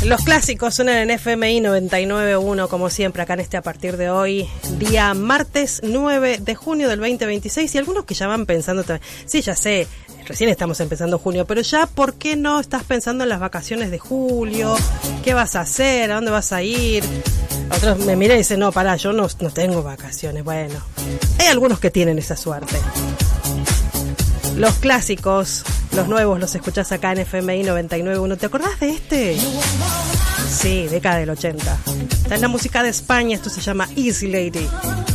Los clásicos suenan en FMI 99.1 como siempre acá en A Partir de Hoy, día martes 9 de junio del 2026 y algunos que ya van pensando, sí, ya sé, recién estamos empezando junio, pero ya, ¿por qué no estás pensando en las vacaciones de julio? ¿Qué vas a hacer? ¿A dónde vas a ir? Otros me miran y dicen, no, pará, yo no tengo vacaciones. Bueno, hay algunos que tienen esa suerte. Los clásicos, los nuevos, los escuchás acá en FMI 99.1. ¿Te acordás de este? Sí, década del 80. Está en la música de España, esto se llama Easy Lady.